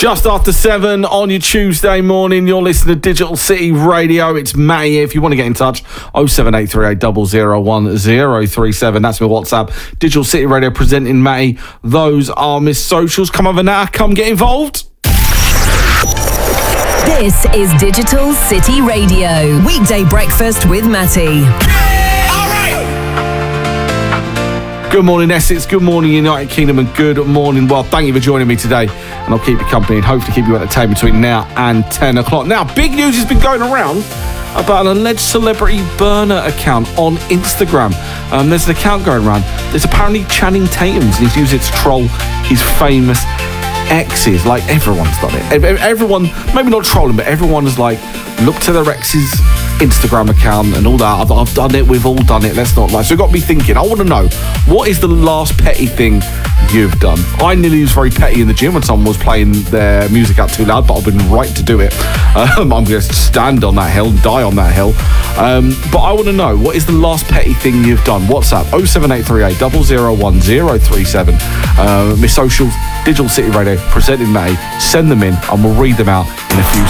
Just after 7 on your Tuesday morning, you're listening to Digital City Radio. It's Matty. If you want to get in touch, 07838 001 That's my WhatsApp. Digital City Radio presenting Matty. Those are my socials. Come over now. Come get involved. This is Digital City Radio. Weekday breakfast with Matty. Good morning, Essex. Good morning, United Kingdom, and good morning. Well, thank you for joining me today, and I'll keep you company and hopefully keep you entertained between now and 10 o'clock. Now, big news has been going around about an alleged celebrity burner account on Instagram. There's an account going around. There's apparently Channing Tatum's, and he's used it to troll his famous exes. Like, everyone's done it. Everyone, maybe not trolling, but everyone has, like, looked to their ex's Instagram account and all that. I've done it, we've all done it, let's not lie. So we've got to be thinking, I want to know, what is the last petty thing you've done? I nearly was very petty in the gym when someone was playing their music out too loud, but I've been right to do it. I'm going to stand on that hill and die on that hill. But I want to know, what is the last petty thing you've done? WhatsApp 07838 001 037. My socials, Digital City Radio, presenting May. Send them in and we'll read them out in a few